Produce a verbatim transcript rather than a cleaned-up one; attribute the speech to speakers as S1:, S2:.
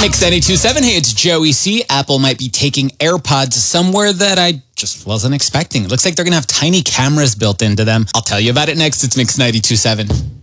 S1: Mix ninety-two point seven. Hey, it's Joey C. Apple might be taking AirPods somewhere that I just wasn't expecting. It looks like they're going to have tiny cameras built into them. I'll tell you about it next. It's Mix ninety-two point seven.